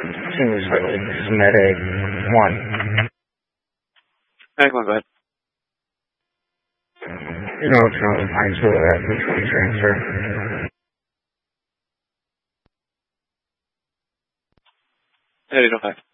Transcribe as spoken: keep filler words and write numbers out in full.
Seems like it's med-egg one. Egg one, bud. You know, it's not the pines for that between transfer. eight oh five.